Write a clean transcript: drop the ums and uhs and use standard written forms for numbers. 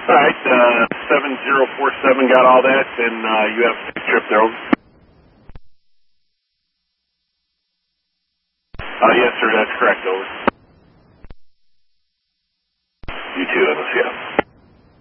All right, 7047 got all that, and you have a trip there. Yes, sir, that's correct, over.